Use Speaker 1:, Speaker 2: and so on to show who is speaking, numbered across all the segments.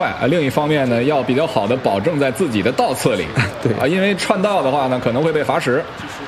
Speaker 1: 另一方面呢，要比较好的保证在自己的道次里，
Speaker 2: 对
Speaker 1: 啊，因为串道的话呢，可能会被罚时。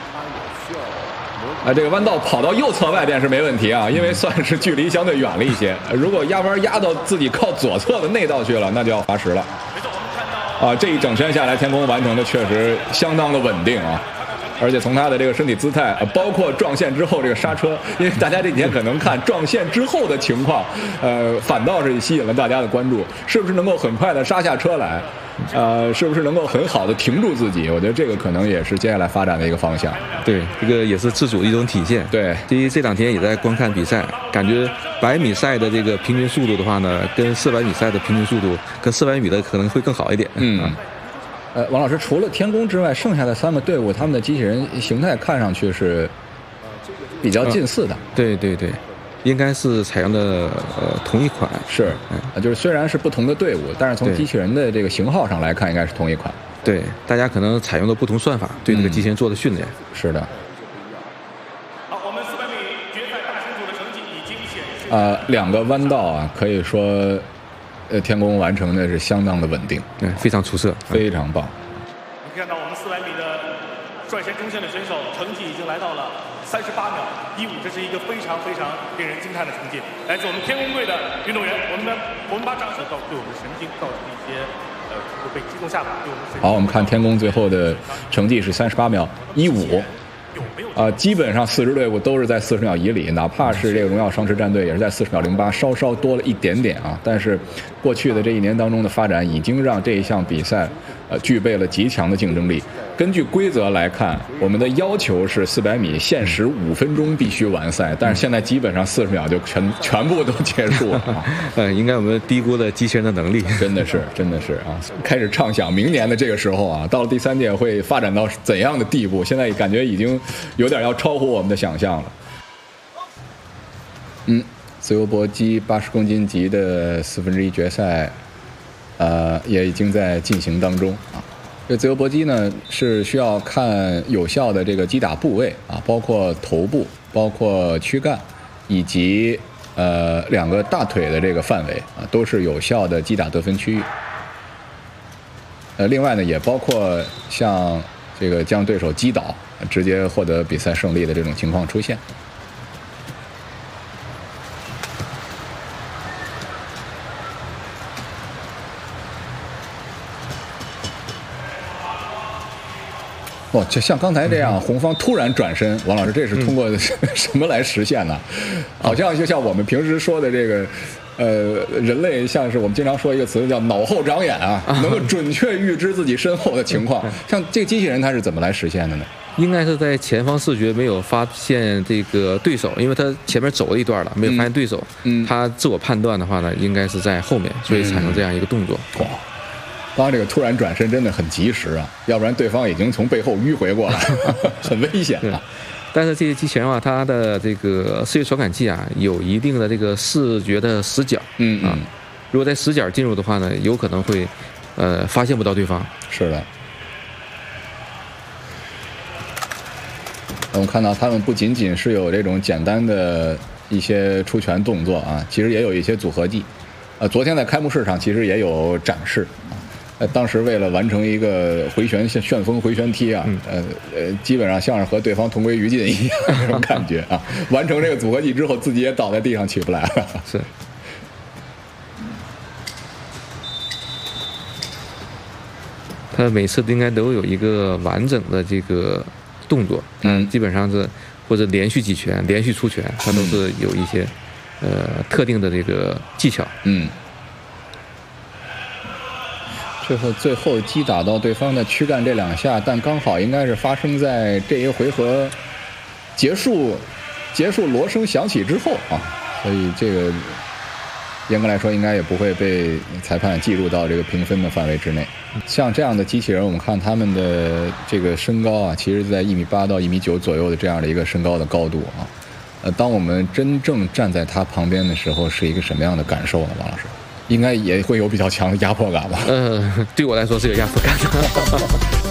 Speaker 1: 这个弯道跑到右侧外边是没问题啊，因为算是距离相对远了一些。如果压弯压到自己靠左侧的内道去了，那就要罚时了。这一整圈下来，天空完成的确实相当的稳定啊。而且从他的这个身体姿态，包括撞线之后这个刹车，因为大家这几天可能看撞线之后的情况，反倒是吸引了大家的关注，是不是能够很快的刹下车来，是不是能够很好的停住自己？我觉得这个可能也是接下来发展的一个方向。
Speaker 2: 对，这个也是自主的一种体现。
Speaker 1: 对，
Speaker 2: 这两天也在观看比赛，感觉100米赛的这个平均速度的话呢，跟400米赛的平均速度，跟400米的可能会更好一点。
Speaker 1: 王老师，除了天宫之外，剩下的3个队伍，他们的机器人形态看上去是比较近似的。
Speaker 2: 对，应该是采用的同一款。
Speaker 1: 是，就是虽然是不同的队伍，但是从机器人的这个型号上来看，应该是同一款。
Speaker 2: 对，大家可能采用的不同算法，对这个机器人做的训练。
Speaker 1: 是的。
Speaker 3: 好，我们400米决赛大型组的成绩已经显示。
Speaker 1: 2个弯道啊，可以说。天宫完成的是相当的稳定，
Speaker 2: 非常出色，
Speaker 1: 非常棒。
Speaker 3: 你看到我们400米的率先冲线的选手，成绩已经来到了38秒15，这是一个非常令人惊叹的成绩，来自我们天宫队的运动员。我们把掌声对我们的神经造成一些被击中下巴，对我们神经。
Speaker 1: 好，我们看天宫最后的成绩是38秒15。基本上4支队伍都是在40秒以里，哪怕是这个荣耀双持战队也是在40秒08，稍稍多了一点点啊。但是过去的这1年当中的发展，已经让这一项比赛具备了极强的竞争力。根据规则来看，我们的要求是400米限时5分钟必须完赛，但是现在基本上40秒就全部都结束了。
Speaker 2: 应该我们低估了机器人的能力，
Speaker 1: 真的是啊！开始畅想明年的这个时候啊，到了第3届会发展到怎样的地步？现在感觉已经有点要超乎我们的想象了。自由搏击80公斤级的1/4决赛，也已经在进行当中啊。这自由搏击呢是需要看有效的这个击打部位啊，包括头部、包括躯干，以及2个大腿的这个范围啊，都是有效的击打得分区域。另外呢，也包括像这个将对手击倒，直接获得比赛胜利的这种情况出现。就像刚才这样，红方突然转身，王老师，这是通过什么来实现呢？好像就像我们平时说的这个，人类像是我们经常说一个词叫脑后长眼啊，能够准确预知自己身后的情况。像这个机器人它是怎么来实现的呢？
Speaker 2: 应该是在前方视觉没有发现这个对手，因为他前面走了一段了，没有发现对手。他自我判断的话呢，应该是在后面，所以产生这样一个动作。
Speaker 1: 刚刚这个突然转身真的很及时啊，要不然对方已经从背后迂回过来，很危险啊。
Speaker 2: 但是这些机器人啊，它的这个视觉传感器啊，有一定的这个视觉的死角。如果在死角进入的话呢，有可能会发现不到对方。
Speaker 1: 是的。我们看到他们不仅仅是有这种简单的一些出拳动作啊，其实也有一些组合技。昨天在开幕式上其实也有展示。当时为了完成一个旋风回旋踢啊，基本上像是和对方同归于尽一样那种感觉啊。完成这个组合技之后，自己也倒在地上起不来了。
Speaker 2: 是。他每次应该都有一个完整的这个动作，基本上是或者连续击拳、连续出拳，它都是有一些特定的这个技巧。
Speaker 1: 最后击打到对方的躯干这2下，但刚好应该是发生在这一回合结束锣声响起之后啊，所以这个严格来说应该也不会被裁判记录到这个评分的范围之内。像这样的机器人，我们看他们的这个身高啊，其实在1.8米到1.9米左右的这样的一个身高的高度啊。当我们真正站在他旁边的时候，是一个什么样的感受呢？王老师？应该也会有比较强的压迫感吧？
Speaker 2: 对我来说是有压迫感的。